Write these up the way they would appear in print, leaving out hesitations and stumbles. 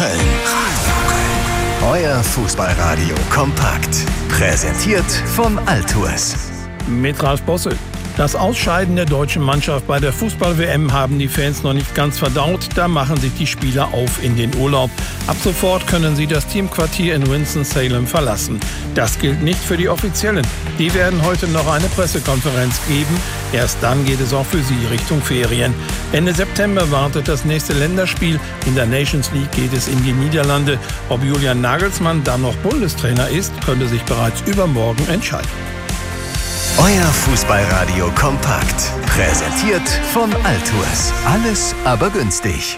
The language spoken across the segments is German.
Köln. Euer Fußballradio kompakt. Präsentiert von Altours. Mit Ralf Bosse. Das Ausscheiden der deutschen Mannschaft bei der Fußball-WM haben die Fans noch nicht ganz verdaut. Da machen sich die Spieler auf in den Urlaub. Ab sofort können sie das Teamquartier in Winston-Salem verlassen. Das gilt nicht für die Offiziellen. Die werden heute noch eine Pressekonferenz geben. Erst dann geht es auch für sie Richtung Ferien. Ende September wartet das nächste Länderspiel. In der Nations League geht es in die Niederlande. Ob Julian Nagelsmann dann noch Bundestrainer ist, könnte sich bereits übermorgen entscheiden. Euer Fußballradio kompakt. Präsentiert von Altours. Alles aber günstig.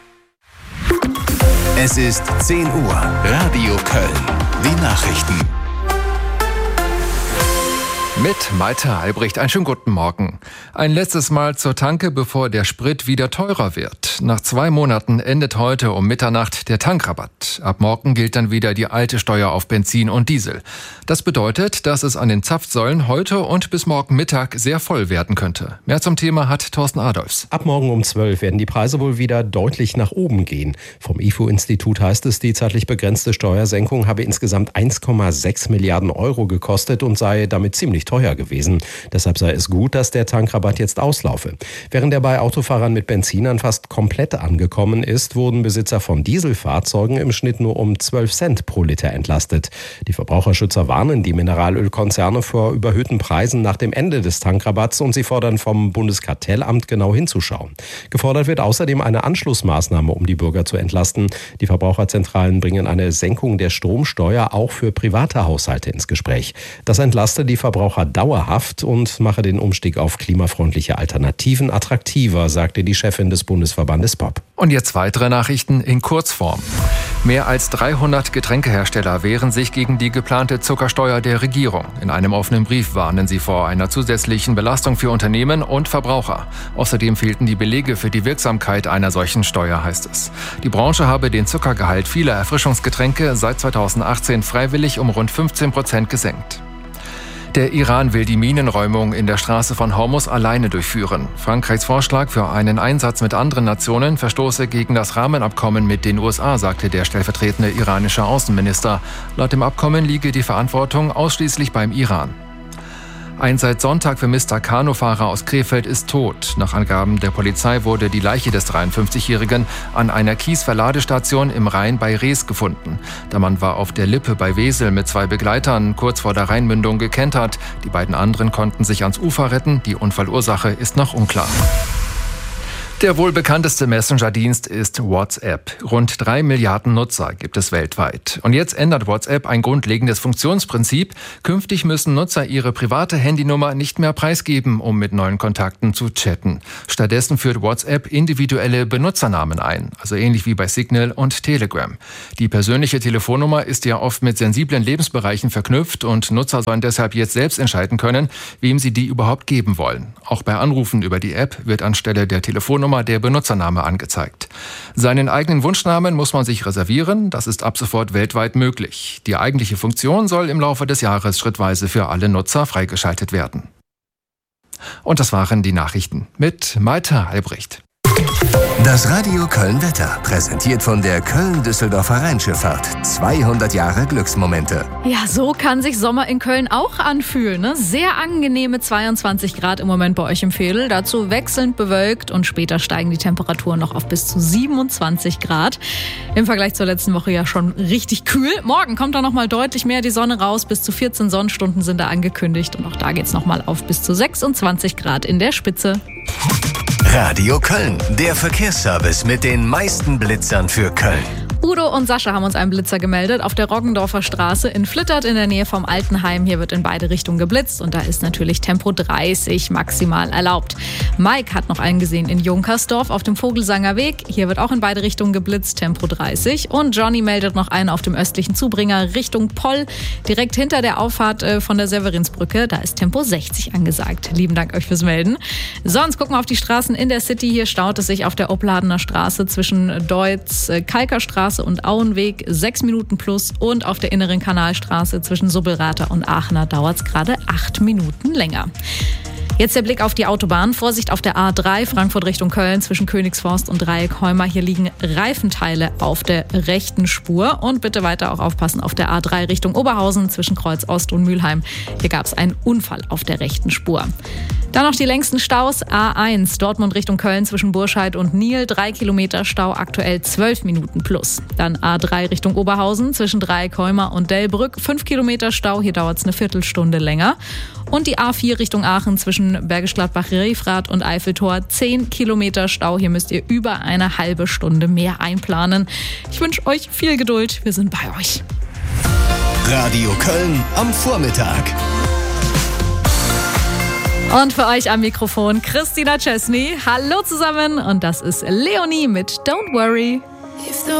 Es ist 10 Uhr. Radio Köln. Die Nachrichten. Mit Malte Albrecht, einen schönen guten Morgen. Ein letztes Mal zur Tanke, bevor der Sprit wieder teurer wird. Nach 2 Monaten endet heute um Mitternacht der Tankrabatt. Ab morgen gilt dann wieder die alte Steuer auf Benzin und Diesel. Das bedeutet, dass es an den Zapfsäulen heute und bis morgen Mittag sehr voll werden könnte. Mehr zum Thema hat Thorsten Adolfs. Ab morgen um 12 werden die Preise wohl wieder deutlich nach oben gehen. Vom IFO-Institut heißt es, die zeitlich begrenzte Steuersenkung habe insgesamt 1,6 Milliarden Euro gekostet und sei damit ziemlich teuer gewesen. Deshalb sei es gut, dass der Tankrabatt jetzt auslaufe. Während er bei Autofahrern mit Benzinern fast komplett angekommen ist, wurden Besitzer von Dieselfahrzeugen im Schnitt nur um 12 Cent pro Liter entlastet. Die Verbraucherschützer warnen die Mineralölkonzerne vor überhöhten Preisen nach dem Ende des Tankrabatts und sie fordern vom Bundeskartellamt genau hinzuschauen. Gefordert wird außerdem eine Anschlussmaßnahme, um die Bürger zu entlasten. Die Verbraucherzentralen bringen eine Senkung der Stromsteuer auch für private Haushalte ins Gespräch. Das entlaste die Verbraucher dauerhaft und mache den Umstieg auf klimafreundliche Alternativen attraktiver, sagte die Chefin des Bundesverbandes BOP. Und jetzt weitere Nachrichten in Kurzform. Mehr als 300 Getränkehersteller wehren sich gegen die geplante Zuckersteuer der Regierung. In einem offenen Brief warnen sie vor einer zusätzlichen Belastung für Unternehmen und Verbraucher. Außerdem fehlten die Belege für die Wirksamkeit einer solchen Steuer, heißt es. Die Branche habe den Zuckergehalt vieler Erfrischungsgetränke seit 2018 freiwillig um rund 15% gesenkt. Der Iran will die Minenräumung in der Straße von Hormuz alleine durchführen. Frankreichs Vorschlag für einen Einsatz mit anderen Nationen verstoße gegen das Rahmenabkommen mit den USA, sagte der stellvertretende iranische Außenminister. Laut dem Abkommen liege die Verantwortung ausschließlich beim Iran. Ein seit Sonntag vermisster Kanufahrer aus Krefeld ist tot. Nach Angaben der Polizei wurde die Leiche des 53-Jährigen an einer Kiesverladestation im Rhein bei Rees gefunden. Der Mann war auf der Lippe bei Wesel mit 2 Begleitern kurz vor der Rheinmündung gekentert. Die beiden anderen konnten sich ans Ufer retten. Die Unfallursache ist noch unklar. Der wohl bekannteste Messenger-Dienst ist WhatsApp. Rund 3 Milliarden Nutzer gibt es weltweit. Und jetzt ändert WhatsApp ein grundlegendes Funktionsprinzip. Künftig müssen Nutzer ihre private Handynummer nicht mehr preisgeben, um mit neuen Kontakten zu chatten. Stattdessen führt WhatsApp individuelle Benutzernamen ein, also ähnlich wie bei Signal und Telegram. Die persönliche Telefonnummer ist ja oft mit sensiblen Lebensbereichen verknüpft und Nutzer sollen deshalb jetzt selbst entscheiden können, wem sie die überhaupt geben wollen. Auch bei Anrufen über die App wird anstelle der Telefonnummer der Benutzername angezeigt. Seinen eigenen Wunschnamen muss man sich reservieren. Das ist ab sofort weltweit möglich. Die eigentliche Funktion soll im Laufe des Jahres schrittweise für alle Nutzer freigeschaltet werden. Und das waren die Nachrichten mit Malte Albrecht. Das Radio Köln Wetter, präsentiert von der Köln-Düsseldorfer Rheinschifffahrt. 200 Jahre Glücksmomente. Ja, so kann sich Sommer in Köln auch anfühlen, ne? Sehr angenehme 22 Grad im Moment bei euch im Veedel. Dazu wechselnd bewölkt und später steigen die Temperaturen noch auf bis zu 27 Grad. Im Vergleich zur letzten Woche ja schon richtig kühl. Morgen kommt da nochmal deutlich mehr die Sonne raus. Bis zu 14 Sonnenstunden sind da angekündigt. Und auch da geht's nochmal auf bis zu 26 Grad in der Spitze. Radio Köln, der Verkehrsservice mit den meisten Blitzern für Köln. Udo und Sascha haben uns einen Blitzer gemeldet auf der Roggendorfer Straße in Flittert in der Nähe vom Altenheim. Hier wird in beide Richtungen geblitzt und da ist natürlich Tempo 30 maximal erlaubt. Mike hat noch einen gesehen in Junkersdorf auf dem Vogelsanger Weg. Hier wird auch in beide Richtungen geblitzt, Tempo 30. Und Johnny meldet noch einen auf dem östlichen Zubringer Richtung Poll, direkt hinter der Auffahrt von der Severinsbrücke. Da ist Tempo 60 angesagt. Lieben Dank euch fürs Melden. Sonst gucken wir auf die Straßen in der City. Hier staut es sich auf der Opladener Straße zwischen Deutz, Kalkerstraße und Auenweg 6 Minuten plus und auf der inneren Kanalstraße zwischen Subbelrather und Aachener dauert es gerade 8 Minuten länger. Jetzt der Blick auf die Autobahn. Vorsicht auf der A3 Frankfurt Richtung Köln zwischen Königsforst und Dreieck-Heumar. Hier liegen Reifenteile auf der rechten Spur. Und bitte weiter auch aufpassen auf der A3 Richtung Oberhausen zwischen Kreuz Ost und Mülheim. Hier gab es einen Unfall auf der rechten Spur. Dann noch die längsten Staus. A1 Dortmund Richtung Köln zwischen Burscheid und Nil. 3 Kilometer Stau, aktuell 12 Minuten plus. Dann A3 Richtung Oberhausen zwischen Dreieck-Heumar und Delbrück. 5 Kilometer Stau, hier dauert es eine Viertelstunde länger. Und die A4 Richtung Aachen zwischen Bergisch Gladbach-Refrath und Eiffeltor. 10 Kilometer Stau, hier müsst ihr über eine halbe Stunde mehr einplanen. Ich wünsche euch viel Geduld, wir sind bei euch. Radio Köln am Vormittag. Und für euch am Mikrofon Christina Chesney. Hallo zusammen und das ist Leonie mit Don't Worry.